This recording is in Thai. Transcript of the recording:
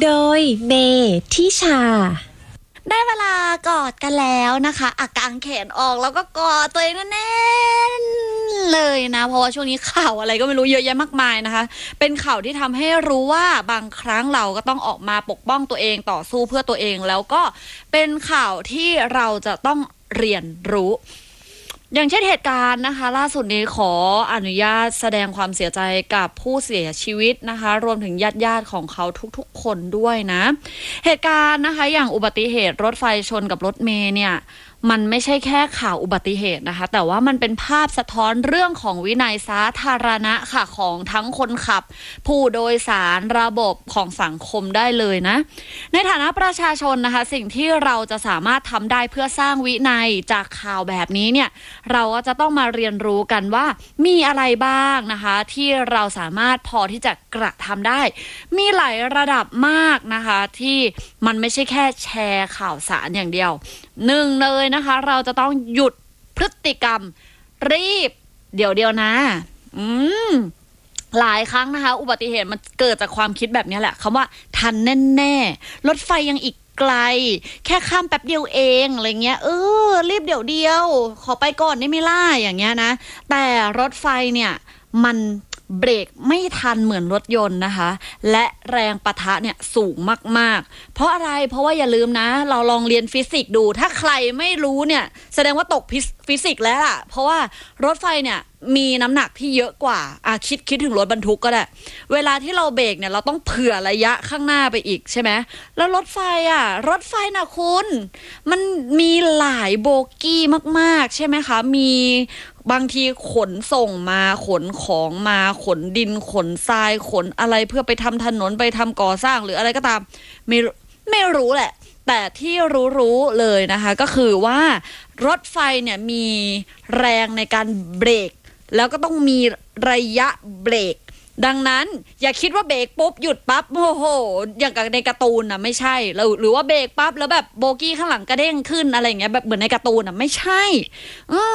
โดยเมทิชาได้เวลากอดกันแล้วนะคะกางแขนออกแล้วก็กอดตัวเองแน่นๆเลยนะเพราะว่าช่วงนี้ข่าวอะไรก็ไม่รู้เยอะแยะมากมายนะคะเป็นข่าวที่ทำให้รู้ว่าบางครั้งเราก็ต้องออกมาปกป้องตัวเองต่อสู้เพื่อตัวเองแล้วก็เป็นข่าวที่เราจะต้องเรียนรู้อย่างเช่นเหตุการณ์นะคะล่าสุดนี้ขออนุญาตแสดงความเสียใจกับผู้เสียชีวิตนะคะรวมถึงญาติของเขาทุกๆคนด้วยนะเหตุการณ์นะคะอย่างอุบัติเหตุรถไฟชนกับรถเมล์เนี่ยมันไม่ใช่แค่ข่าวอุบัติเหตุนะคะแต่ว่ามันเป็นภาพสะท้อนเรื่องของวินัยสาธารณะค่ะของทั้งคนขับผู้โดยสารระบบของสังคมได้เลยนะในฐานะประชาชนนะคะสิ่งที่เราจะสามารถทำได้เพื่อสร้างวินัยจากข่าวแบบนี้เนี่ยเราก็จะต้องมาเรียนรู้กันว่ามีอะไรบ้างนะคะที่เราสามารถพอที่จะกระทำได้มีหลายระดับมากนะคะที่มันไม่ใช่แค่แชร์ข่าวสารอย่างเดียวหนึ่งเลยนะคะเราจะต้องหยุดพฤติกรรมรีบเดี๋ยวนะหลายครั้งนะคะอุบัติเหตุมันเกิดจากความคิดแบบนี้แหละคำว่าทันแน่ๆรถไฟยังอีกไกลแค่ข้ามแป๊บเดียวเองอะไรเงี้ยรีบเดี๋ยวขอไปก่อนได้ไหมล่ะอย่างเงี้ยนะแต่รถไฟเนี่ยมันเบรกไม่ทันเหมือนรถยนต์นะคะและแรงปะทะเนี่ยสูงมากๆเพราะอะไรเพราะว่าอย่าลืมนะเราลองเรียนฟิสิกส์ดูถ้าใครไม่รู้เนี่ยแสดงว่าตกฟิสิกส์แล้วล่ะเพราะว่ารถไฟเนี่ยมีน้ำหนักที่เยอะกว่าคิดถึงรถบรรทุกก็ได้เวลาที่เราเบรกเนี่ยเราต้องเผื่อระยะข้างหน้าไปอีกใช่ไหมแล้วรถไฟนะคุณมันมีหลายโบกี้มากๆใช่ไหมคะมีบางทีขนส่งมาขนของมาขนดินขนทรายขนอะไรเพื่อไปทำถนนไปทำก่อสร้างหรืออะไรก็ตามไม่รู้แหละแต่ที่รู้เลยนะคะก็คือว่ารถไฟเนี่ยมีแรงในการเบรกแล้วก็ต้องมีระยะเบรกดังนั้นอย่าคิดว่าเบรกปุ๊บหยุดปั๊บโอ้โหอย่างในการ์ตูนนะไม่ใช่หรือว่าเบรกปั๊บแล้วแบบโบกี้ข้างหลังกระเด้งขึ้นอะไรอย่างเงี้ยแบบเหมือนในการ์ตูนนะไม่ใช่